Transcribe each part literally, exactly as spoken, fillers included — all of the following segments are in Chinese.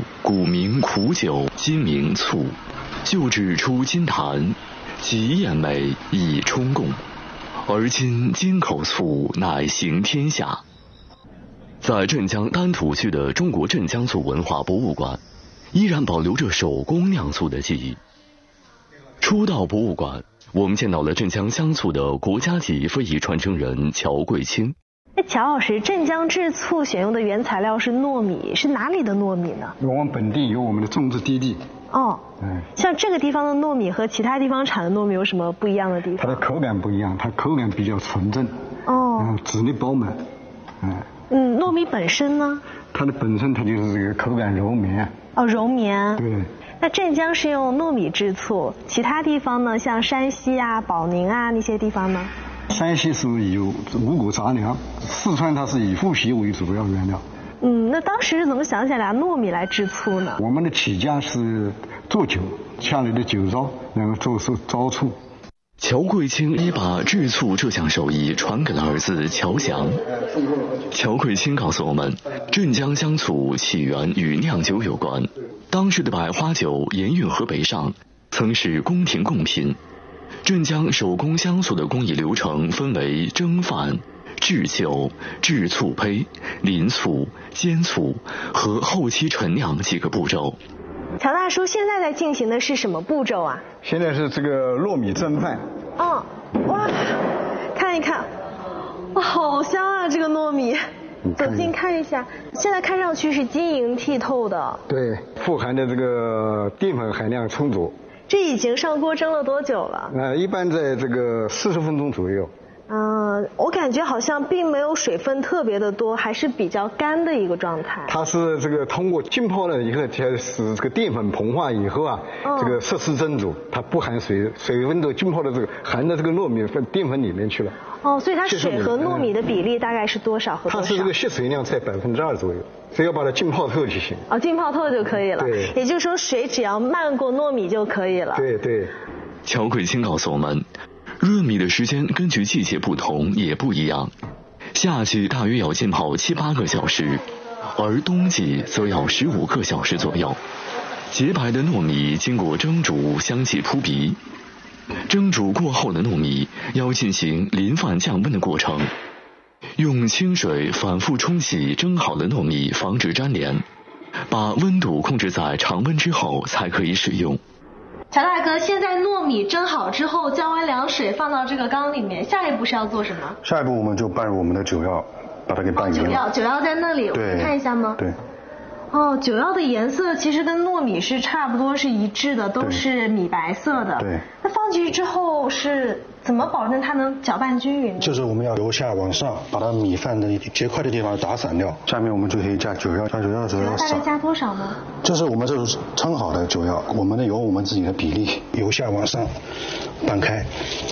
古名苦酒，今名醋，旧制出金坛，极艳美，以充贡。而今金口醋乃行天下。在镇江丹徒区的中国镇江醋文化博物馆，依然保留着手工酿醋的技艺。初到博物馆，我们见到了镇江香醋的国家级非遗传承人乔桂清。 哎，乔老师，镇江制醋选用的原材料是糯米，是哪里的糯米呢？ 我们本地有我们的种植基地。 哦，嗯，像这个地方的糯米和其他地方产的糯米有什么不一样的地方？ 它的口感不一样，它口感比较纯正，哦，嗯，籽粒饱满， 嗯。嗯，糯米本身呢？ 它的本身它就是这个口感柔绵。 哦，柔绵。 对。 那镇江是用糯米制醋，其他地方呢，像山西啊、保宁啊那些地方呢？ 山西是以五谷杂粮，四川它是以麸皮为主要原料。 嗯，那当时是怎么想起来拿糯米来制醋呢？ 我们的起家是做酒，下来的酒糟，然后做出糟醋。 乔桂清也把制醋这项手艺传给了儿子乔祥。乔桂清告诉我们，镇江香醋起源与酿酒有关。当时的百花酒沿运河北上，曾是宫廷贡品。镇江手工香醋的工艺流程分为蒸饭、制酒、制醋胚、淋醋、煎醋和后期陈酿几个步骤。 乔大叔，现在在进行的是什么步骤啊？ 现在是这个糯米蒸饭。 哦，哇，看一看，哇，好香啊！这个糯米，走近看一下，现在看上去是晶莹剔透的。 对，富含的这个淀粉含量充足。 这已经上锅蒸了多久了？ 呃，一般在这个四十分钟左右。 嗯、呃，我感觉好像并没有水分特别的多，还是比较干的一个状态。 它是这个通过浸泡了以后，才使这个淀粉膨化以后啊，哦、这个摄氏蒸煮，它不含水，水分都浸泡的这个含到这个糯米粉淀粉里面去了。 哦，所以它水和糯米的比例大概是多少和多少？ 它是这个吸水量在百分之二左右，只要把它浸泡透就行。 哦，浸泡透就可以了。 对， 也就是说水只要漫过糯米就可以了。 对对。 乔桂清告诉我们，润米的时间根据季节不同也不一样，夏季大约要浸泡七八个小时，而冬季则要十五个小时左右。洁白的糯米经过蒸煮，香气扑鼻。蒸煮过后的糯米要进行淋饭降温的过程，用清水反复冲洗蒸好的糯米，防止粘连，把温度控制在常温之后才可以使用。 乔大哥，现在糯米蒸好之后，浇完凉水放到这个缸里面，下一步是要做什么？ 下一步我们就拌入我们的酒药，把它给拌匀了。 酒药，酒药在那里， 对， 看一下吗？ 对。 哦，酒药的颜色其实跟糯米是差不多是一致的，都是米白色的。 对。 那放进去之后是怎么保证它能搅拌均匀呢？ 就是我们要由下往上，把它米饭的结块的地方打散掉。下面我们就可以加酒药，加酒药的时候要大概加多少呢？ 这是我们这是称好的酒药，我们呢有我们自己的比例，由下往上拌开，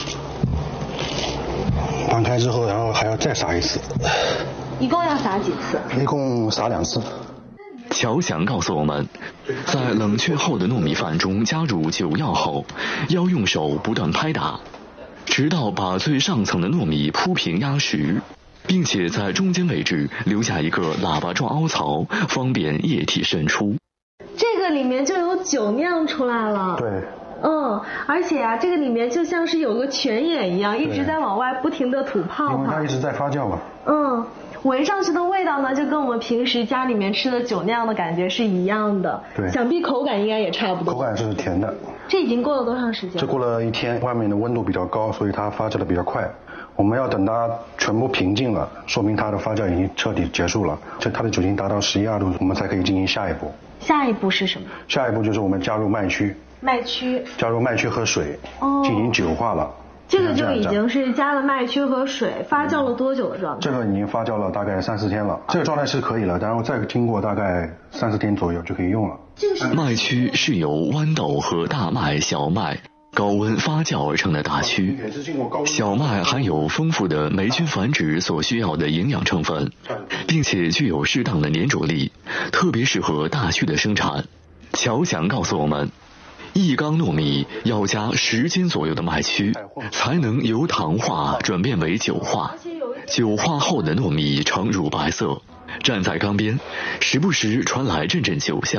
拌开之后，然后还要再撒一次。 一共要撒几次？ 一共撒两次。 乔祥告诉我们，在冷却后的糯米饭中加入酒药后，要用手不断拍打，直到把最上层的糯米铺平压实，并且在中间位置留下一个喇叭状凹槽，方便液体渗出。 这个里面就有酒酿出来了。 对。 嗯，而且啊，这个里面就像是有个泉眼一样，一直在往外不停的吐泡泡。 因为它一直在发酵嘛。 嗯。闻上去的味道呢，就跟我们平时家里面吃的酒酿的感觉是一样的。 对， 想必口感应该也差不多。 口感是甜的。 这已经过了多长时间？ 这过了一天，外面的温度比较高，所以它发酵的比较快。我们要等它全部平静了，说明它的发酵已经彻底结束了。这它的酒精达到十一二度，我们才可以进行下一步。 下一步是什么？ 下一步就是我们加入麦曲。 麦曲。加入麦曲和水，哦，进行酒化了。 这个就已经是加了麦曲和水，发酵了多久的状态？ 这个已经发酵了大概三四天了，这个状态是可以了，然后再经过大概三四天左右就可以用了。 麦曲是由豌豆和大麦、小麦高温发酵而成的大曲，小麦含有丰富的霉菌繁殖所需要的营养成分，并且具有适当的粘着力，特别适合大曲的生产。乔祥告诉我们，一缸糯米要加十斤左右的麦曲，才能由糖化转变为酒化。酒化后的糯米呈乳白色，站在缸边，时不时传来阵阵酒香。